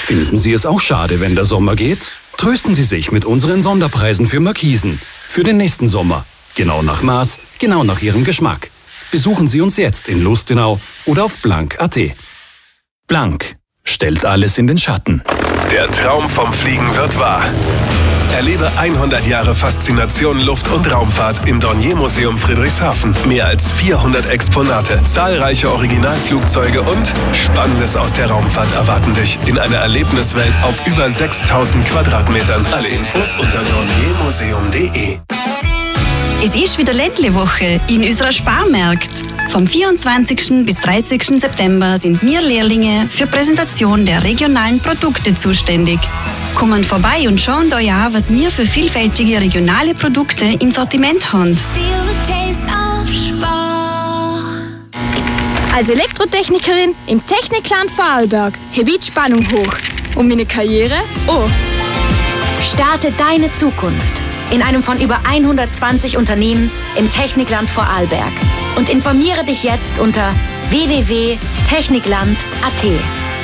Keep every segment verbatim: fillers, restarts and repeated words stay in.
Finden Sie es auch schade, wenn der Sommer geht? Trösten Sie sich mit unseren Sonderpreisen für Markisen. Für den nächsten Sommer. Genau nach Maß, genau nach Ihrem Geschmack. Besuchen Sie uns jetzt in Lustenau oder auf blank punkt at. Blank stellt alles in den Schatten. Der Traum vom Fliegen wird wahr. Erlebe hundert Jahre Faszination Luft- und Raumfahrt im Dornier-Museum Friedrichshafen. Mehr als vierhundert Exponate, zahlreiche Originalflugzeuge und Spannendes aus der Raumfahrt erwarten dich in einer Erlebniswelt auf über sechstausend Quadratmetern. Alle Infos unter dorniermuseum punkt de. Es ist wieder Ländle-Woche in unserer Sparmärkt. Vom vierundzwanzigsten bis dreißigsten September sind wir Lehrlinge für Präsentation der regionalen Produkte zuständig. Kommen vorbei und schauen euch an, was wir für vielfältige regionale Produkte im Sortiment haben. Als Elektrotechnikerin im Technikland Vorarlberg hebe ich die Spannung hoch. Und meine Karriere? Oh. Starte deine Zukunft in einem von über hundertzwanzig Unternehmen im Technikland Vorarlberg. Und informiere dich jetzt unter w w w punkt technikland punkt at.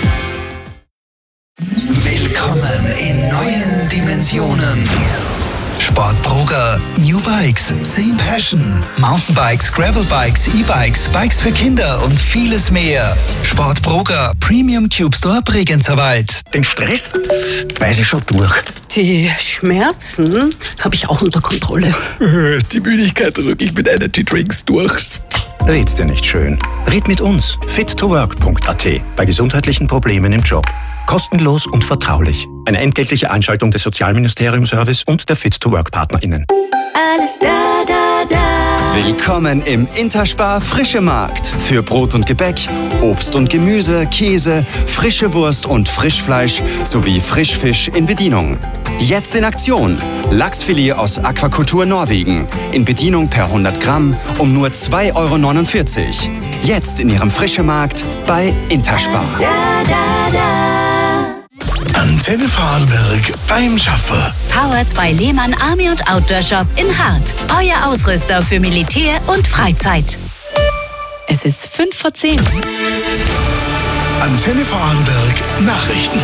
Willkommen in neuen Dimensionen. Sportbroker, New Bikes, Same Passion, Mountainbikes, Gravelbikes, E-Bikes, Bikes für Kinder und vieles mehr. Sportbroker, Premium Cube Store Bregenzerwald. Den Stress weiß ich schon durch. Die Schmerzen habe ich auch unter Kontrolle. Die Müdigkeit drücke ich mit Energy Drinks durch. Red's dir nicht schön. Red mit uns. fit to work punkt at bei gesundheitlichen Problemen im Job. Kostenlos und vertraulich. Eine entgeltliche Einschaltung des Sozialministerium-Service und der Fit-to-Work-PartnerInnen. Alles da, da, da. Willkommen im Interspar Frische Markt. Für Brot und Gebäck, Obst und Gemüse, Käse, frische Wurst und Frischfleisch sowie Frischfisch in Bedienung. Jetzt in Aktion. Lachsfilet aus Aquakultur Norwegen. In Bedienung per hundert Gramm um nur zwei Euro neunundvierzig. Jetzt in Ihrem Frische Markt bei Interspar. Alles da, da, da. Antenne Vorarlberg beim Schaffer. Powered bei Lehmann Army und Outdoor Shop in Hart. Euer Ausrüster für Militär und Freizeit. Es ist fünf vor zehn. Antenne Vorarlberg Nachrichten.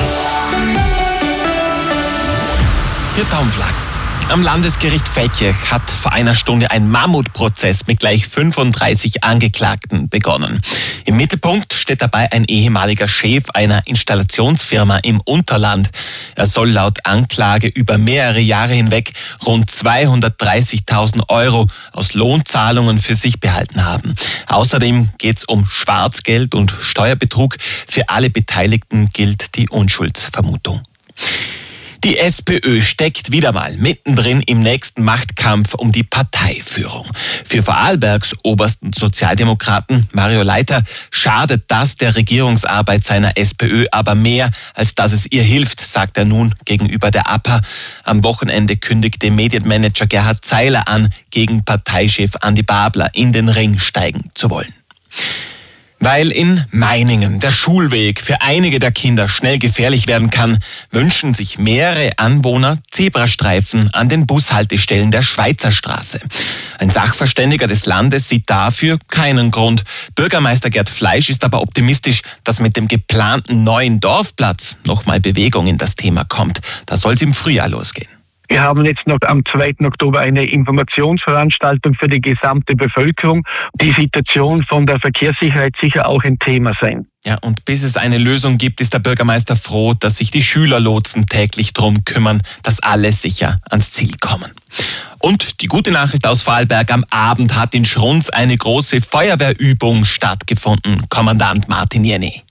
Hier Taumflachs. Am Landesgericht Feldkirch hat vor einer Stunde ein Mammutprozess mit gleich fünfunddreißig Angeklagten begonnen. Im Mittelpunkt steht dabei ein ehemaliger Chef einer Installationsfirma im Unterland. Er soll laut Anklage über mehrere Jahre hinweg rund zweihundertdreißigtausend Euro aus Lohnzahlungen für sich behalten haben. Außerdem geht es um Schwarzgeld und Steuerbetrug. Für alle Beteiligten gilt die Unschuldsvermutung. Die SPÖ steckt wieder mal mittendrin im nächsten Machtkampf um die Parteiführung. Für Vorarlbergs obersten Sozialdemokraten Mario Leiter schadet das der Regierungsarbeit seiner SPÖ aber mehr, als dass es ihr hilft, sagt er nun gegenüber der A P A. Am Wochenende kündigte Medienmanager Gerhard Zeiler an, gegen Parteichef Andi Babler in den Ring steigen zu wollen. Weil in Meiningen der Schulweg für einige der Kinder schnell gefährlich werden kann, wünschen sich mehrere Anwohner Zebrastreifen an den Bushaltestellen der Schweizerstraße. Ein Sachverständiger des Landes sieht dafür keinen Grund. Bürgermeister Gerd Fleisch ist aber optimistisch, dass mit dem geplanten neuen Dorfplatz nochmal Bewegung in das Thema kommt. Da soll es im Frühjahr losgehen. Wir haben jetzt noch am zweiten Oktober eine Informationsveranstaltung für die gesamte Bevölkerung. Die Situation von der Verkehrssicherheit sicher auch ein Thema sein. Ja, und bis es eine Lösung gibt, ist der Bürgermeister froh, dass sich die Schülerlotsen täglich drum kümmern, dass alle sicher ans Ziel kommen. Und die gute Nachricht aus Vorarlberg: Am Abend hat in Schrunz eine große Feuerwehrübung stattgefunden. Kommandant Martin Jenny.